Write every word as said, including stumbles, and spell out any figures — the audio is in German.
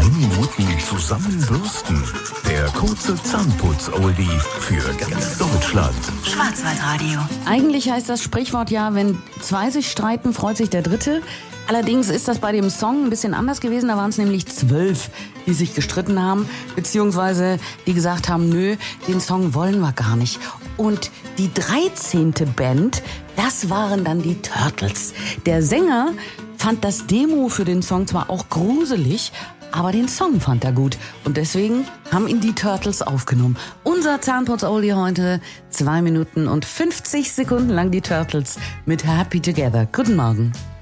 Minuten zusammenbürsten. Der kurze Zahnputz-Oldie für ganz Deutschland. Schwarzwaldradio. Eigentlich heißt das Sprichwort ja, wenn zwei sich streiten, freut sich der Dritte. Allerdings ist das bei dem Song ein bisschen anders gewesen. Da waren es nämlich zwölf, die sich gestritten haben, beziehungsweise die gesagt haben, nö, den Song wollen wir gar nicht. Und die dreizehnte Band, das waren dann die Turtles. Der Sänger fand das Demo für den Song zwar auch gruselig, aber den Song fand er gut. Und deswegen haben ihn die Turtles aufgenommen. Unser Zahnputz-Oldie heute, zwei Minuten und fünfzig Sekunden lang die Turtles mit Happy Together. Guten Morgen.